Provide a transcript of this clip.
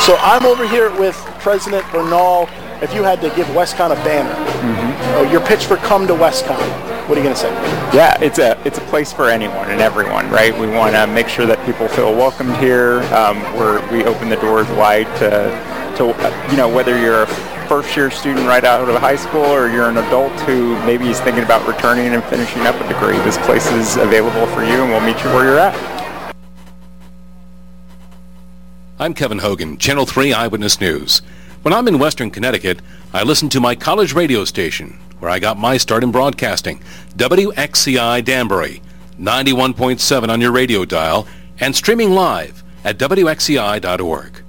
So I'm over here with President Bernal. If you had to give WestConn a banner, your pitch for Come to WestConn, what are you going to say? Yeah, it's a place for anyone and everyone, right? We want to make sure that people feel welcomed here. We open the doors wide to whether you're a first-year student right out of high school or you're an adult who maybe is thinking about returning and finishing up a degree. This place is available for you, and we'll meet you where you're at. I'm Kevin Hogan, Channel 3 Eyewitness News. When I'm in Western Connecticut, I listen to my college radio station, where I got my start in broadcasting, WXCI Danbury, 91.7 on your radio dial, and streaming live at WXCI.org.